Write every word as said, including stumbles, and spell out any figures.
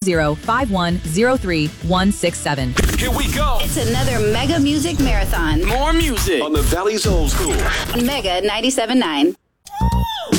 zero five one zero three one six seven. Here we go. It's another Mega Music Marathon. More music on the Valley's Old School. Mega ninety-seven point nine.